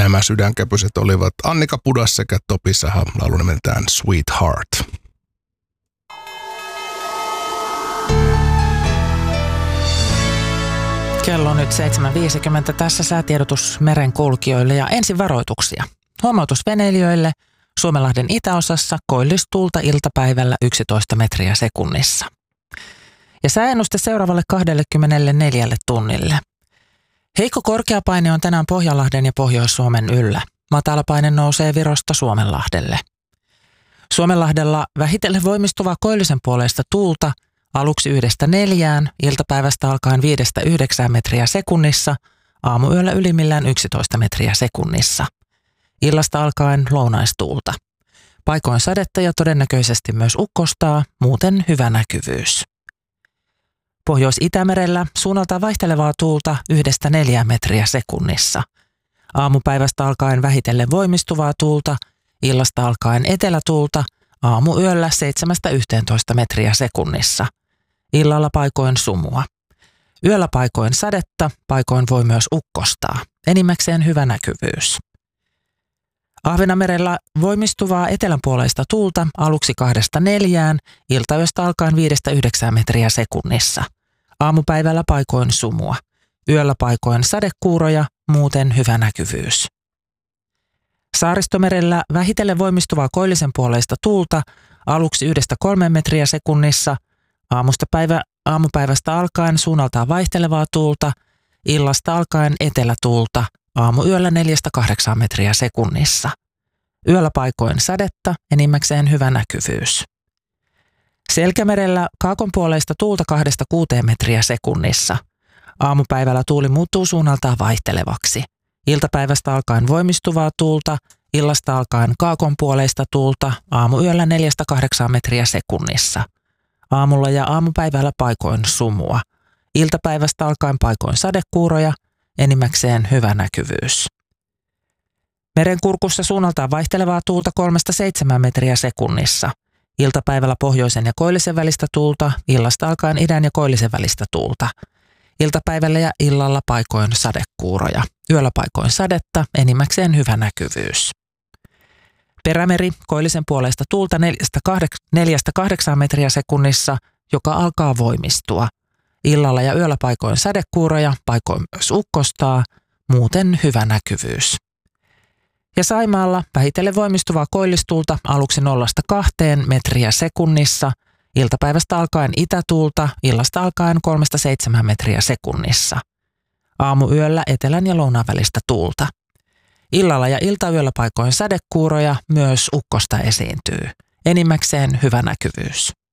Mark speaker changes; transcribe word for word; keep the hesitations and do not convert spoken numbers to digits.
Speaker 1: Nämä sydänkäpyset olivat Annika Pudas sekä Topi Saha, laulu nimeltään Sweetheart.
Speaker 2: Kello on nyt seitsemän viisikymmentä. Tässä säätiedotus merenkulkijoille ja ensin varoituksia. Huomautus veneilijöille. Suomenlahden itäosassa koillistuulta iltapäivällä yksitoista metriä sekunnissa. Ja sääennuste seuraavalle kaksikymmentäneljä tunnille. Heikko korkeapaine on tänään Pohjanlahden ja Pohjois-Suomen yllä. Matalapaine nousee Virosta Suomenlahdelle. Suomenlahdella vähitellen voimistuvaa koillisen puoleista tuulta aluksi yhdestä neljään, iltapäivästä alkaen viidestä yhdeksään metriä sekunnissa, aamuyöllä ylimmillään yksitoista metriä sekunnissa. Illasta alkaen lounaistuulta. Paikoin sadetta ja todennäköisesti myös ukkostaa, muuten hyvä näkyvyys. Pohjois-Itämerellä suunnaltaan vaihtelevaa tuulta yhdestä neljään metriä sekunnissa. Aamupäivästä alkaen vähitellen voimistuvaa tuulta, illasta alkaen etelätuulta, aamuyöllä seitsemästä yhteentoista metriä sekunnissa. Illalla paikoin sumua. Yöllä paikoin sadetta, paikoin voi myös ukkostaa. Enimmäkseen hyvä näkyvyys. Ahvenanmerellä voimistuvaa etelänpuoleista tuulta aluksi kahdesta neljään, iltayöstä alkaen viidestä yhdeksään metriä sekunnissa. Aamupäivällä paikoin sumua. Yöllä paikoin sadekuuroja, muuten hyvä näkyvyys. Saaristomerellä vähitellen voimistuvaa koillisen puoleista tuulta aluksi yhdestä kolmeen metriä sekunnissa, aamusta päivä, aamupäivästä alkaen suunnaltaan vaihtelevaa tuulta, illasta alkaen etelätuulta, aamuyöllä neljästä kahdeksaan metriä sekunnissa. Yöllä paikoin sadetta, enimmäkseen hyvä näkyvyys. Selkämerellä kaakonpuoleista tuulta kahdesta kuuteen metriä sekunnissa. Aamupäivällä tuuli muuttuu suunnaltaan vaihtelevaksi. Iltapäivästä alkaen voimistuvaa tuulta, illasta alkaen kaakonpuoleista tuulta, aamuyöllä neljästä kahdeksaan metriä sekunnissa. Aamulla ja aamupäivällä paikoin sumua. Iltapäivästä alkaen paikoin sadekuuroja, enimmäkseen hyvä näkyvyys. Merenkurkussa suunnaltaan vaihtelevaa tuulta kolmesta seitsemään metriä sekunnissa. Iltapäivällä pohjoisen ja koillisen välistä tuulta, illasta alkaen idän ja koillisen välistä tuulta. Iltapäivällä ja illalla paikoin sadekuuroja. Yöllä paikoin sadetta, enimmäkseen hyvä näkyvyys. Perämeri koillisen puoleista tuulta neljästä kahdeksaan metriä sekunnissa, joka alkaa voimistua. Illalla ja yöllä paikoin sadekuuroja, paikoin myös ukkostaa, muuten hyvä näkyvyys. Ja Saimaalla vähitellen voimistuvaa koillistuulta aluksi nollasta kahteen metriä sekunnissa, iltapäivästä alkaen itätuulta, illasta alkaen kolmesta seitsemään metriä sekunnissa. Aamuyöllä etelän ja lounaan välistä tuulta. Illalla ja iltayöllä paikoin sadekuuroja, myös ukkosta esiintyy. Enimmäkseen hyvä näkyvyys.